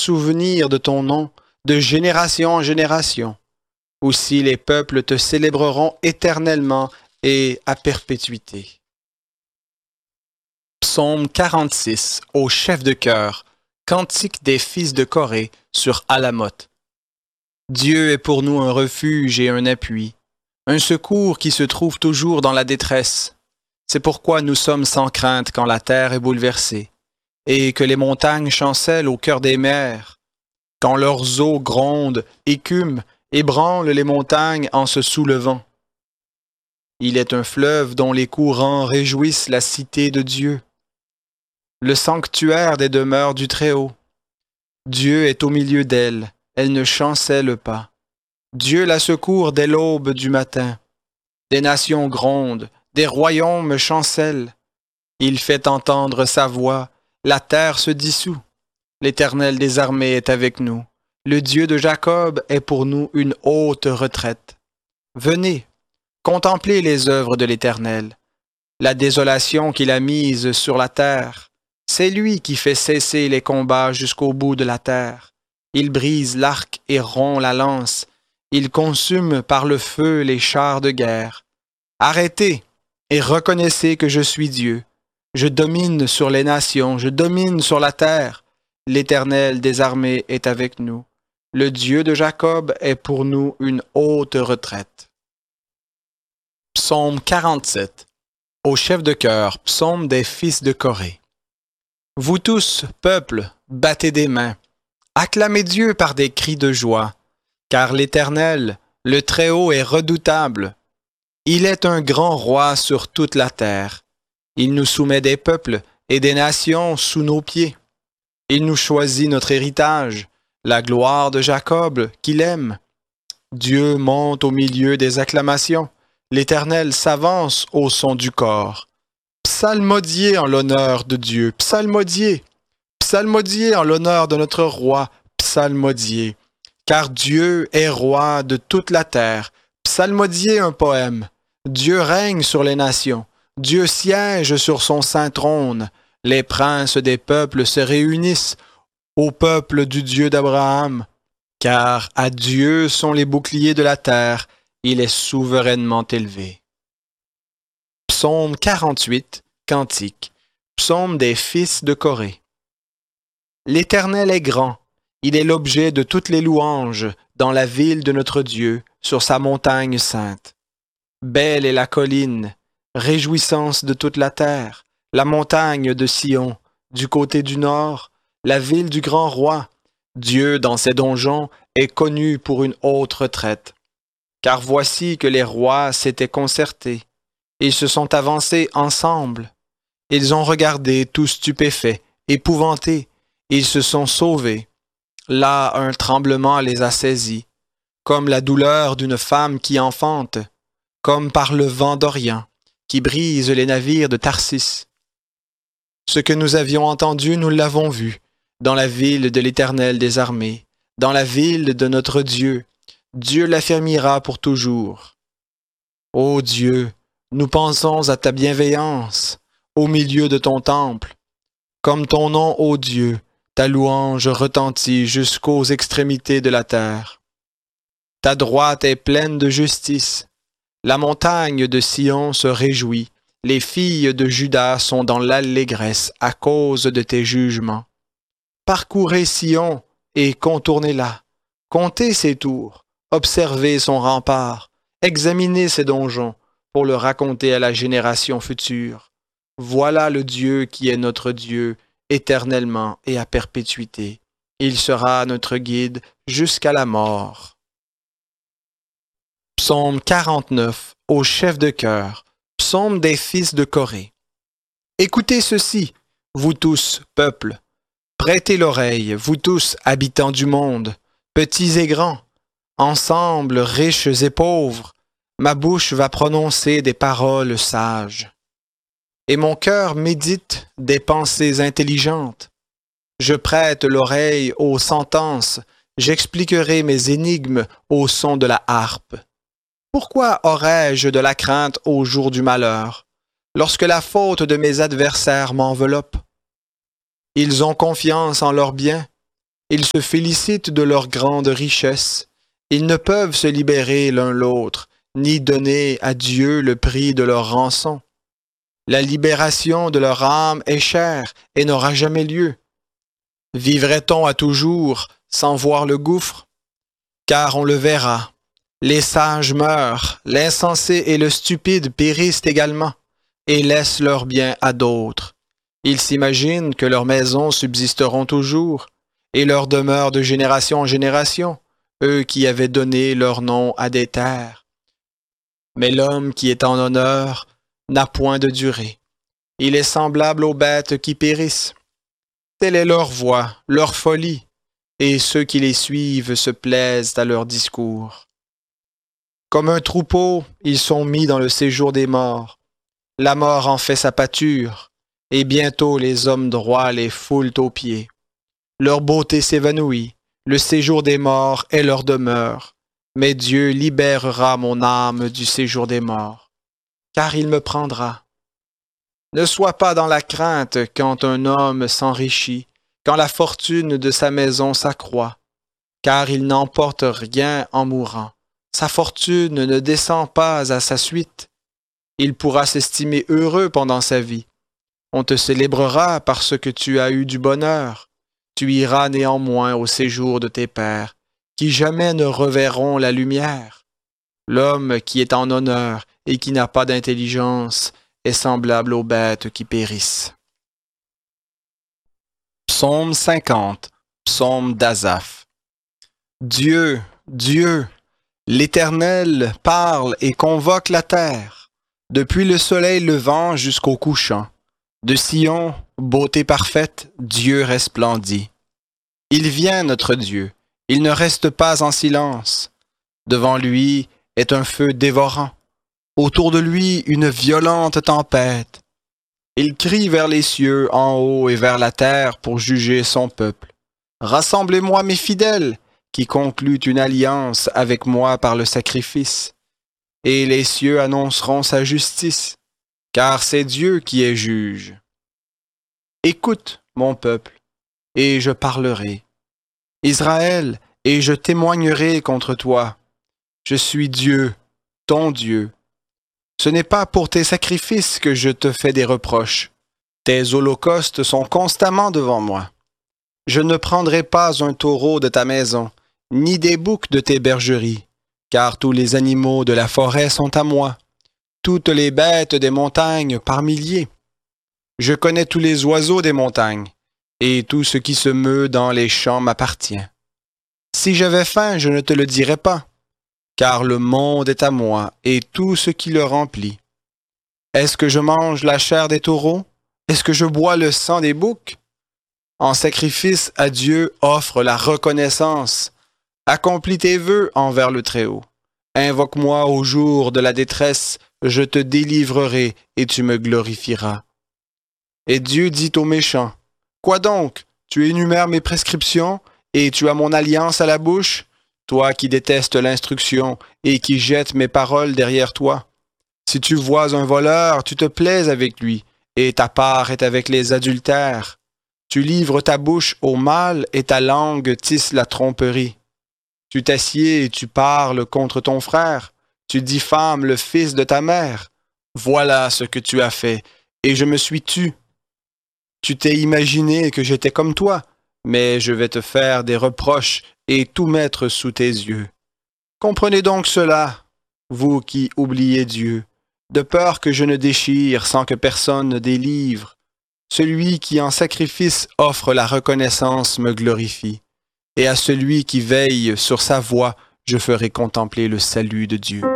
souvenir de ton nom de génération en génération. Aussi les peuples te célébreront éternellement et à perpétuité. Psaume 46, au chef de chœur, cantique des fils de Corée sur Alamoth. Dieu est pour nous un refuge et un appui, un secours qui se trouve toujours dans la détresse. C'est pourquoi nous sommes sans crainte quand la terre est bouleversée, et que les montagnes chancellent au cœur des mers, quand leurs eaux grondent, écument, ébranlent les montagnes en se soulevant. Il est un fleuve dont les courants réjouissent la cité de Dieu, le sanctuaire des demeures du Très-Haut. Dieu est au milieu d'elle, elle ne chancelle pas. Dieu la secourt dès l'aube du matin. Des nations grondent, des royaumes chancellent. Il fait entendre sa voix, la terre se dissout. L'Éternel des armées est avec nous. Le Dieu de Jacob est pour nous une haute retraite. Venez, contemplez les œuvres de l'Éternel, la désolation qu'il a mise sur la terre. C'est lui qui fait cesser les combats jusqu'au bout de la terre. Il brise l'arc et rompt la lance. Il consume par le feu les chars de guerre. Arrêtez et reconnaissez que je suis Dieu. Je domine sur les nations, je domine sur la terre. L'Éternel des armées est avec nous. Le Dieu de Jacob est pour nous une haute retraite. Psaume 47. Au chef de chœur, psaume des fils de Corée. Vous tous, peuple, battez des mains. Acclamez Dieu par des cris de joie, car l'Éternel, le Très-Haut, est redoutable. Il est un grand roi sur toute la terre. Il nous soumet des peuples et des nations sous nos pieds. Il nous choisit notre héritage, la gloire de Jacob qu'il aime. Dieu monte au milieu des acclamations. L'Éternel s'avance au son du cor. Psalmodiez en l'honneur de Dieu, psalmodiez. Psalmodiez en l'honneur de notre roi, psalmodiez. Car Dieu est roi de toute la terre. Psalmodiez un poème. Dieu règne sur les nations. Dieu siège sur son saint trône. Les princes des peuples se réunissent au peuple du Dieu d'Abraham. Car à Dieu sont les boucliers de la terre. Il est souverainement élevé. Psaume 48, cantique. Psaume des fils de Corée. L'Éternel est grand. Il est l'objet de toutes les louanges dans la ville de notre Dieu, sur sa montagne sainte. Belle est la colline, réjouissance de toute la terre, la montagne de Sion, du côté du nord, la ville du grand roi. Dieu, dans ses donjons, est connu pour une haute retraite. Car voici que les rois s'étaient concertés. Ils se sont avancés ensemble. Ils ont regardé tout stupéfaits, épouvantés. Ils se sont sauvés. Là, un tremblement les a saisis, comme la douleur d'une femme qui enfante, comme par le vent d'Orient, qui brise les navires de Tarsis. Ce que nous avions entendu, nous l'avons vu, dans la ville de l'Éternel des armées, dans la ville de notre Dieu. Dieu l'affermira pour toujours. Ô Dieu, nous pensons à ta bienveillance au milieu de ton temple. Comme ton nom, ô Dieu, ta louange retentit jusqu'aux extrémités de la terre. Ta droite est pleine de justice. La montagne de Sion se réjouit. Les filles de Juda sont dans l'allégresse à cause de tes jugements. Parcourez Sion et contournez-la. Comptez ses tours. Observez son rempart, examinez ses donjons pour le raconter à la génération future. Voilà le Dieu qui est notre Dieu, éternellement et à perpétuité. Il sera notre guide jusqu'à la mort. Psaume 49, au chef de chœur, psaume des fils de Corée. Écoutez ceci, vous tous, peuple. Prêtez l'oreille, vous tous, habitants du monde, petits et grands. Ensemble, riches et pauvres, ma bouche va prononcer des paroles sages. Et mon cœur médite des pensées intelligentes. Je prête l'oreille aux sentences, j'expliquerai mes énigmes au son de la harpe. Pourquoi aurais-je de la crainte au jour du malheur, lorsque la faute de mes adversaires m'enveloppe? Ils ont confiance en leurs biens, Ils se félicitent de leur grande richesse. Ils ne peuvent se libérer l'un l'autre, ni donner à Dieu le prix de leur rançon. La libération de leur âme est chère et n'aura jamais lieu. Vivrait-on à toujours sans voir le gouffre? Car on le verra. Les sages meurent, l'insensé et le stupide périssent également, et laissent leurs biens à d'autres. Ils s'imaginent que leurs maisons subsisteront toujours, et leur demeure de génération en génération, eux qui avaient donné leur nom à des terres. Mais l'homme qui est en honneur n'a point de durée. Il est semblable aux bêtes qui périssent. Telle est leur voix, leur folie, et ceux qui les suivent se plaisent à leur discours. Comme un troupeau, ils sont mis dans le séjour des morts. La mort en fait sa pâture, et bientôt les hommes droits les foulent aux pieds. Leur beauté s'évanouit, le séjour des morts est leur demeure, mais Dieu libérera mon âme du séjour des morts, car il me prendra. Ne sois pas dans la crainte quand un homme s'enrichit, quand la fortune de sa maison s'accroît, car il n'emporte rien en mourant. Sa fortune ne descend pas à sa suite. Il pourra s'estimer heureux pendant sa vie. On te célébrera parce que tu as eu du bonheur. Tu iras néanmoins au séjour de tes pères, qui jamais ne reverront la lumière. L'homme qui est en honneur et qui n'a pas d'intelligence est semblable aux bêtes qui périssent. Psaume 50, psaume d'Asaph. Dieu, Dieu, l'Éternel parle et convoque la terre, depuis le soleil levant jusqu'au couchant. De Sion, beauté parfaite, Dieu resplendit. Il vient, notre Dieu, il ne reste pas en silence. Devant lui est un feu dévorant. Autour de lui, une violente tempête. Il crie vers les cieux en haut et vers la terre pour juger son peuple. Rassemblez-moi mes fidèles, qui concluent une alliance avec moi par le sacrifice. Et les cieux annonceront sa justice, car c'est Dieu qui est juge. Écoute, mon peuple, et je parlerai. Israël, et je témoignerai contre toi. Je suis Dieu, ton Dieu. Ce n'est pas pour tes sacrifices que je te fais des reproches. Tes holocaustes sont constamment devant moi. Je ne prendrai pas un taureau de ta maison, ni des boucs de tes bergeries, car tous les animaux de la forêt sont à moi, toutes les bêtes des montagnes par milliers. Je connais tous les oiseaux des montagnes, et tout ce qui se meut dans les champs m'appartient. Si j'avais faim, je ne te le dirais pas, car le monde est à moi, et tout ce qui le remplit. Est-ce que je mange la chair des taureaux? Est-ce que je bois le sang des boucs? En sacrifice à Dieu, offre la reconnaissance. Accomplis tes vœux envers le Très-Haut. Invoque-moi au jour de la détresse, je te délivrerai et tu me glorifieras. Et Dieu dit aux méchants, « Quoi donc? Tu énumères mes prescriptions et tu as mon alliance à la bouche? Toi qui détestes l'instruction et qui jettes mes paroles derrière toi. Si tu vois un voleur, tu te plais avec lui, et ta part est avec les adultères. Tu livres ta bouche au mal et ta langue tisse la tromperie. Tu t'assieds et tu parles contre ton frère. Tu diffames le fils de ta mère. Voilà ce que tu as fait, et je me suis tu. Tu t'es imaginé que j'étais comme toi, mais je vais te faire des reproches et tout mettre sous tes yeux. Comprenez donc cela, vous qui oubliez Dieu, de peur que je ne déchire sans que personne ne délivre. Celui qui en sacrifice offre la reconnaissance me glorifie, et à celui qui veille sur sa voie, je ferai contempler le salut de Dieu.